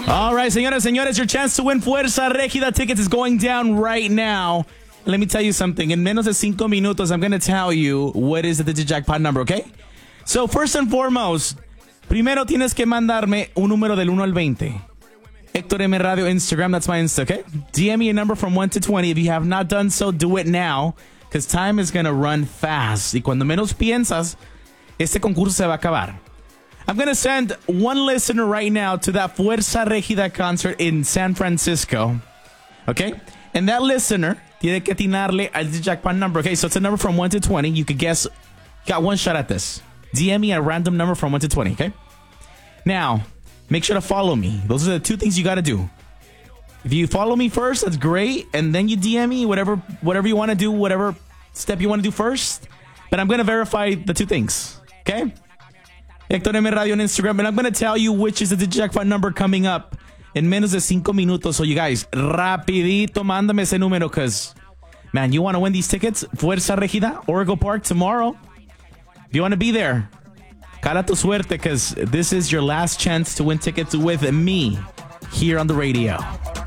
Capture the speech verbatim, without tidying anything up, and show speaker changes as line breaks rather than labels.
All right, señoras, señores, your chance to win Fuerza Regida tickets is going down right now. Let me tell you something. In menos de cinco minutos, I'm going to tell you what is the digit jackpot number, okay? So, first and foremost, primero tienes que mandarme un número del uno al veinte. Héctor M. Radio Instagram, that's my Insta, okay? D M me a number from one to twenty. If you have not done so, do it now, because time is going to run fast. Y cuando menos piensas, este concurso se va a acabar. I'm going to send one listener right now to that Fuerza Regida concert in San Francisco, okay? And that listener tiene que atinarle al jackpot number, okay? So it's a number from one to twenty. You could guess, got one shot at this. D M me a random number from one to twenty, okay? Now, make sure to follow me. Those are the two things you got to do. If you follow me first, that's great. And then you D M me, whatever whatever you want to do, whatever step you want to do first. But I'm going to verify the two things, okay? Héctor M. Radio on Instagram. And I'm going to tell you which is the jackpot number coming up in menos de cinco minutos. So you guys, rapidito, mándame ese número because, man, you want to win these tickets? Fuerza Regida, Oracle Park tomorrow. If you want to be there, cala tu suerte because this is your last chance to win tickets with me here on the radio.